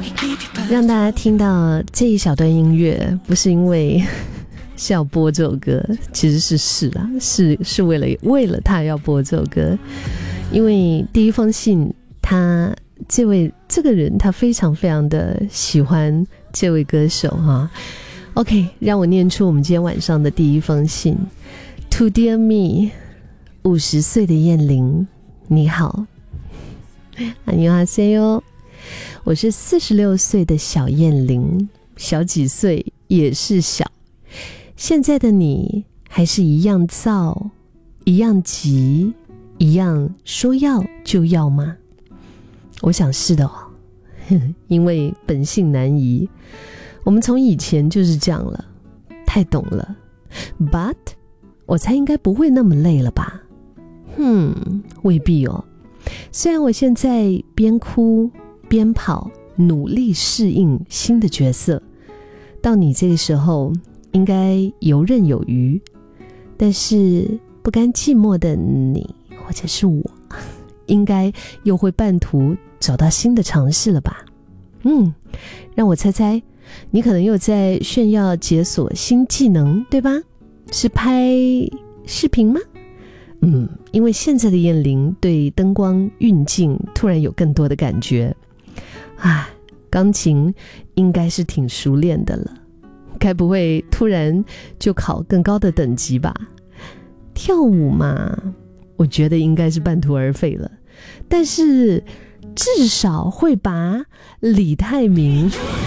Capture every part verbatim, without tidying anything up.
让大家听到这一小段音乐，不是因为是要播这首歌，其实是是啦，是是为了为了他要播这首歌，因为第一封信，他这位这个人他非常非常的喜欢这位歌手哈。OK， 让我念出我们今天晚上的第一封信。To dear me， 五十岁的燕玲，你好。안녕하세요，我是四十六岁的小燕玲，小几岁也是小。现在的你还是一样躁，一样急，一样说要就要吗？我想是的哦，因为本性难移，我们从以前就是这样了，太懂了。But 我猜应该不会那么累了吧？嗯，未必哦。虽然我现在边哭边跑，努力适应新的角色，到你这个时候应该游刃有余，但是不甘寂寞的你或者是我，应该又会半途找到新的尝试了吧？嗯，让我猜猜，你可能又在炫耀解锁新技能，对吧？是拍视频吗？嗯，因为现在的燕玲对灯光运镜突然有更多的感觉。啊，钢琴应该是挺熟练的了，该不会突然就考更高的等级吧？跳舞嘛，我觉得应该是半途而废了，但是至少会把李泰明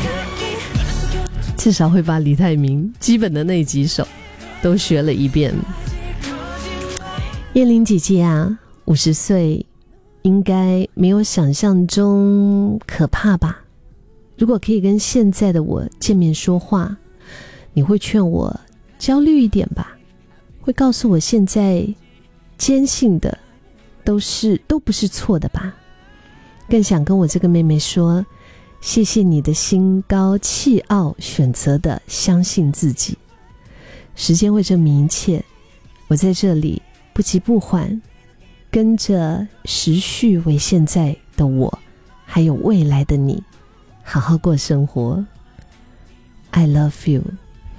至少会把李泰明基本的那几首都学了一遍。燕玲姐姐啊，五十岁应该没有想象中可怕吧？如果可以跟现在的我见面说话，你会劝我焦虑一点吧？会告诉我现在坚信的都是都不是错的吧？更想跟我这个妹妹说，谢谢你的心高气傲，选择的相信自己。时间会证明一切，我在这里不急不缓，跟着时序为现在的我，还有未来的你，好好过生活。 I love you。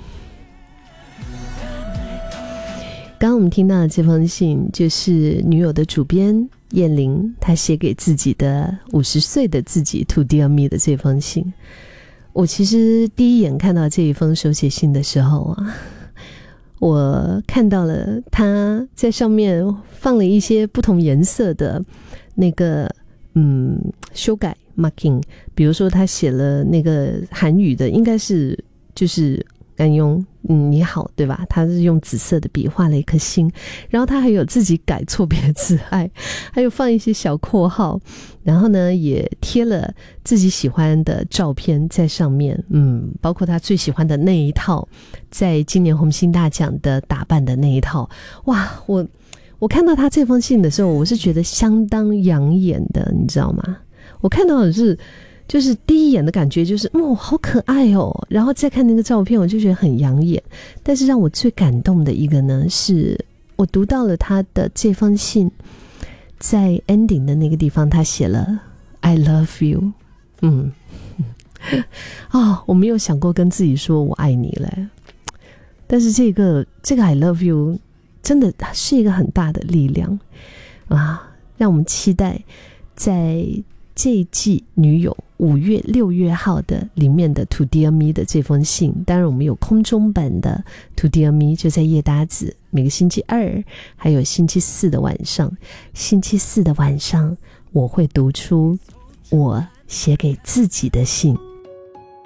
刚刚我们听到的这封信，就是女友的主编燕玲她写给自己的五十岁的自己 To dear me 的这封信。我其实第一眼看到这一封手写信的时候啊，我看到了他在上面放了一些不同颜色的那个嗯修改 marking， 比如说他写了那个韩语的，应该是就是安庸嗯你好对吧，他是用紫色的笔画了一颗心，然后他还有自己改错别字爱，还有放一些小括号，然后呢也贴了自己喜欢的照片在上面，嗯，包括他最喜欢的那一套在今年红星大奖的打扮的那一套。哇，我我看到他这封信的时候，我是觉得相当养眼的，你知道吗？我看到的是就是第一眼的感觉就是哦好可爱哦，然后再看那个照片我就觉得很养眼。但是让我最感动的一个呢，是我读到了他的这封信，在 ending 的那个地方他写了 I love you。 嗯哦，我没有想过跟自己说我爱你嘞，但是这个这个 I love you 真的是一个很大的力量啊，让我们期待在这一季女友五月六月号的里面的 To dear me 的这封信。当然我们有空中版的 To dear me， 就在夜搭子每个星期二还有星期四的晚上，星期四的晚上我会读出我写给自己的信。